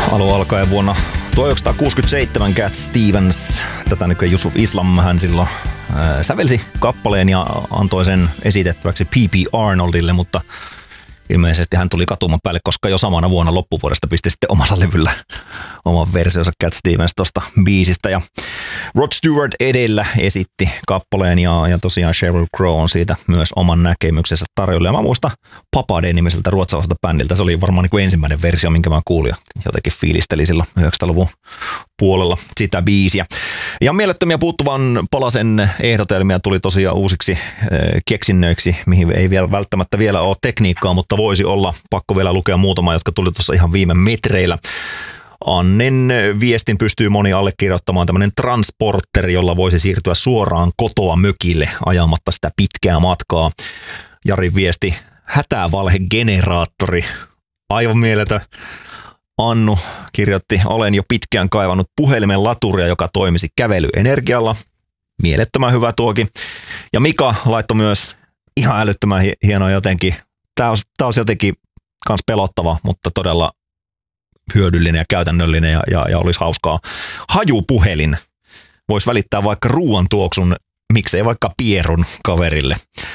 Alun alkaen vuonna 1967 Cat Stevens, tätä nykyään Yusuf Islam, hän silloin sävelsi kappaleen ja antoi sen esitettäväksi P.B. Arnoldille, mutta ilmeisesti hän tuli katuman päälle, koska jo samana vuonna loppuvuodesta pisti sitten omalla levyllä oman versionsa Cat Stevens tuosta biisistä. Ja Rod Stewart edellä esitti kappaleen ja tosiaan Sheryl Crow on siitä myös oman näkemyksensä tarjolla. Ja mä muistan Papade-nimiseltä ruotsalaiselta bändiltä. Se oli varmaan niin kuin ensimmäinen versio, minkä mä kuulin ja jotenkin fiilisteli silloin 90-luvun puolella sitä biisiä. Ja mielettömiä puuttuvan palasen ehdotelmia tuli tosiaan uusiksi keksinnöiksi, mihin ei välttämättä ole tekniikkaa, mutta voisi olla. Pakko vielä lukea muutama, jotka tuli tuossa ihan viime metreillä. Annen viestin pystyy moni allekirjoittamaan, tämmöinen transporteri, jolla voisi siirtyä suoraan kotoa mökille ajamatta sitä pitkää matkaa. Jarin viesti, hätävalhegeneraattori, aivan mieletön. Annu kirjoitti, olen jo pitkään kaivannut puhelimen laturia, joka toimisi kävelyenergialla. Mielettömän hyvä tuokin. Ja Mika laittoi myös ihan älyttömän hienoa jotenkin. Tämä olisi jotenkin kans pelottava, mutta todella hyödyllinen ja käytännöllinen ja olisi hauskaa. Hajupuhelin. Voisi välittää vaikka ruoan tuoksun, miksei vaikka pierun kaverille.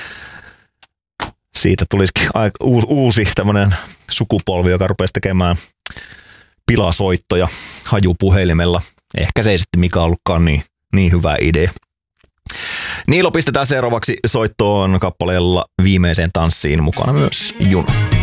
Siitä tulisikin uusi tämmöinen sukupolvi, joka rupesi tekemään pilasoittoja hajupuhelimella. Ehkä se ei sitten Mika ollutkaan niin hyvä idea. Niilo pistetään seuraavaksi soittoon kappaleella Viimeiseen tanssiin, mukana myös Juno.